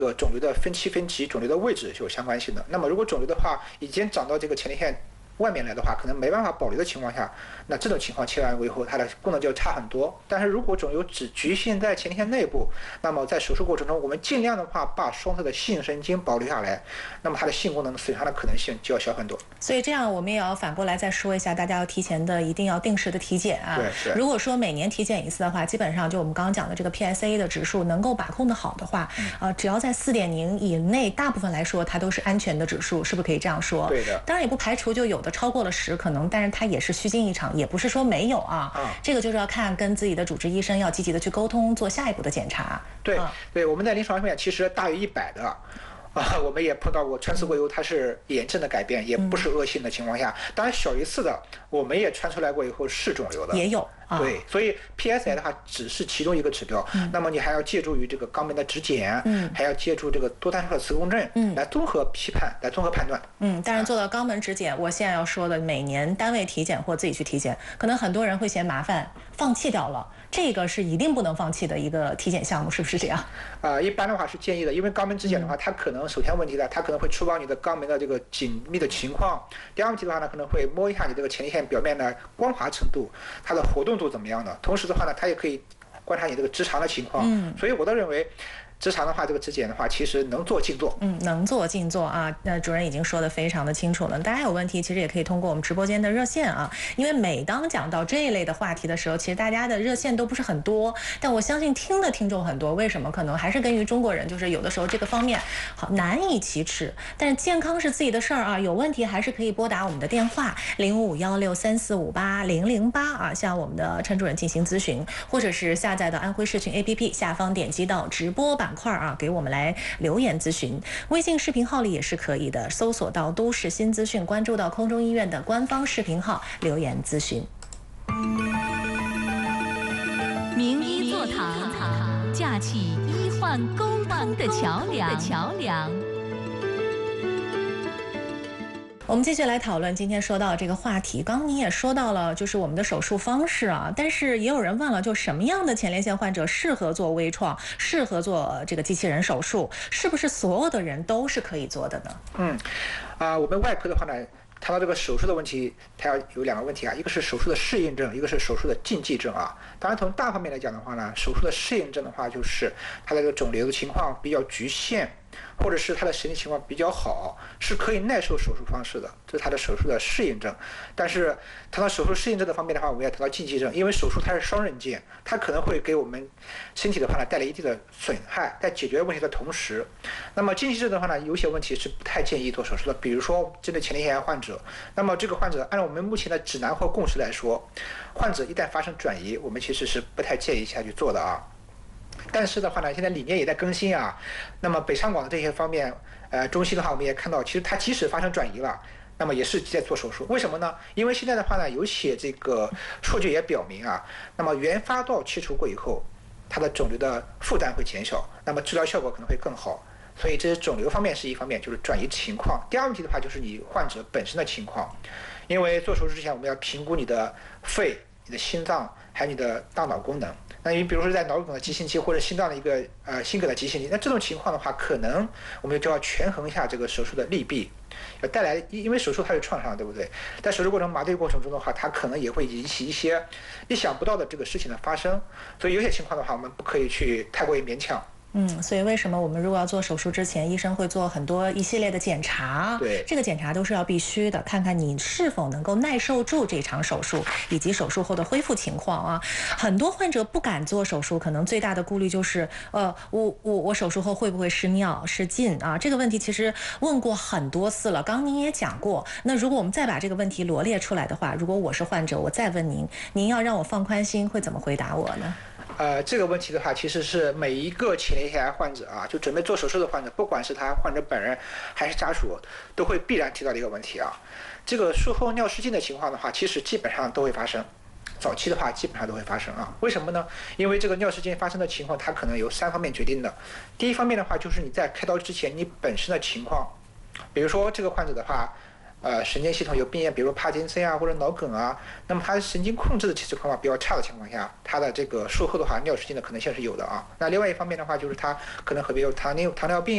肿瘤的分期分级、肿瘤的位置是有相关性的。那么如果肿瘤的话已经长到这个前列腺外面来的话，可能没办法保留的情况下，那这种情况切完以后，它的功能就差很多。但是如果肿瘤只局限在前列腺内部，那么在手术过程中，我们尽量的话把双侧的性神经保留下来，那么它的性功能损伤的可能性就要小很多。 所以这样我们也要反过来再说一下，大家要提前的一定要定时的体检啊。 对。 如果说每年体检一次的话，基本上就我们刚刚讲的这个 PSA 的指数能够把控的好的话，只要在4.0以内，大部分来说它都是安全的指数，是不是可以这样说？ 对的。 当然也不排除就有的超过了10可能，但是它也是虚惊一场，也不是说没有啊。这个就是要看跟自己的主治医生要积极的去沟通，做下一步的检查。 对，我们在临床上面其实大于100的。我们也碰到过穿刺过以后它是炎症的改变，也不是恶性的情况下，当然小于4的我们也穿出来过以后是肿瘤的， 也有。 对，所以 PSA 的话只是其中一个指标，那么你还要借助于这个肛门的指检，还要借助这个多参数的磁共振，来综合批判，来综合判断。 但是做到肛门指检，我现在要说的，每年单位体检或自己去体检，可能很多人会嫌麻烦，放弃掉了。这个是一定不能放弃的一个体检项目，是不是这样？ 一般的话是建议的，因为肛门指检的话，它可能首先问题呢，它可能会触摸你的肛门的这个紧密的情况。第二问题的话呢，可能会摸一下你这个前列腺表面的光滑程度，它的活动度怎么样的。同时的话呢，它也可以观察你这个直肠的情况。所以我倒认为。直肠的话，这个指检的话，其实能做尽做。 能做尽做啊。那主任已经说得非常的清楚了。大家有问题，其实也可以通过我们直播间的热线啊。因为每当讲到这一类的话题的时候，其实大家的热线都不是很多，但我相信听的听众很多。为什么？可能还是根于中国人，就是有的时候这个方面好难以启齿。但是健康是自己的事儿啊，有问题还是可以拨打我们的电话055634580008啊，向我们的陈主任进行咨询，或者是下载到安徽视频 APP 下方点击到直播板块啊，给我们来留言咨询。微信视频号里也是可以的，搜索到都市新资讯，关注到空中医院的官方视频号留言咨询。 名医座堂，架起医患沟通的桥梁。 我们继续来讨论今天说到这个话题。刚刚您也说到了，就是我们的手术方式啊，但是也有人问了，就什么样的前列腺患者适合做微创，适合做这个机器人手术？是不是所有的人都是可以做的呢？ 我们外科的话呢，谈到这个手术的问题，它要有2个问题啊，一个是手术的适应症，一个是手术的禁忌症啊。当然从大方面来讲的话呢，手术的适应症的话，就是它的这个肿瘤的情况比较局限，或者是它的神经情况比较好，是可以耐受手术方式的，这是它的手术的适应症。但是谈到手术适应症的方面的话，我们要谈到禁忌症，因为手术它是双刃剑，它可能会给我们身体的话呢带来一定的损害，在解决问题的同时，那么禁忌症的话呢，有些问题是不太建议做手术的，比如说针对前列腺癌患者，那么这个患者按照我们目前的指南或共识来说，患者一旦发生转移，我们其实是不太建议下去做的啊。但是的话呢，现在理念也在更新啊。那么北上广的这些方面，中西的话，我们也看到，其实它即使发生转移了，那么也是在做手术。为什么呢？因为现在的话呢，有些这个数据也表明啊，那么原发道切除过以后，它的肿瘤的负担会减小，那么治疗效果可能会更好。所以这是肿瘤方面是一方面，就是转移情况。第二问题的话，就是你患者本身的情况，因为做手术之前我们要评估你的肺、你的心脏还有你的大脑功能。那你比如说在脑梗的急性期或者心脏的一个心梗的急性期，那这种情况的话，可能我们就要权衡一下这个手术的利弊，要带来，因为手术它是创伤，对不对？在手术过程麻醉过程中的话，它可能也会引起一些意想不到的这个事情的发生，所以有些情况的话，我们不可以去太过于勉强。 所以为什么我们如果要做手术之前，医生会做一系列的检查？ 对， 这个检查都是要必须的，看看你是否能够耐受住这场手术，以及手术后的恢复情况啊。很多患者不敢做手术，可能最大的顾虑就是，我手术后会不会失尿、失禁啊？这个问题其实问过很多次了，刚您也讲过。那如果我们再把这个问题罗列出来的话，如果我是患者，我再问您，您要让我放宽心，会怎么回答我呢？ 这个问题的话，其实是每一个前列腺癌患者啊，就准备做手术的患者，不管是他患者本人还是家属，都会必然提到的一个问题啊。这个术后尿失禁的情况的话，其实基本上都会发生，早期的话基本上都会发生啊。为什么呢？因为这个尿失禁发生的情况，它可能由3方面决定的。第一方面的话，就是你在开刀之前你本身的情况，比如说这个患者的话。神经系统有病变，比如帕金森啊或者脑梗啊，那么他神经控制的情况比较差的情况下，他的这个术后的话尿失禁的可能性是有的啊。那另外一方面的话，就是他可能合并有糖尿病